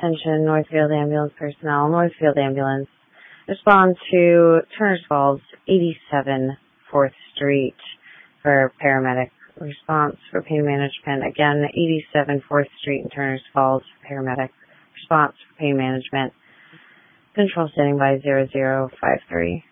attention Northfield Ambulance personnel. Northfield Ambulance respond to Turner's Falls 87 4th Street for paramedic response for pain management. Again, 87 4th Street in Turner's Falls, paramedic response for pain management. Control standing by 0053.